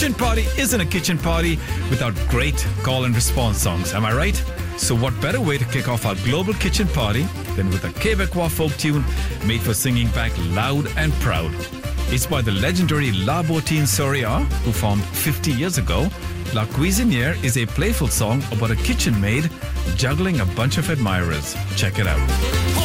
kitchen party isn't a kitchen party without great call and response songs. Am I right? So what better way to kick off our global kitchen party than with a Quebecois folk tune made for singing back loud and proud. It's by the legendary La Bottine Soria, who formed 50 years ago. La Cuisinière is a playful song about a kitchen maid juggling a bunch of admirers. Check it out.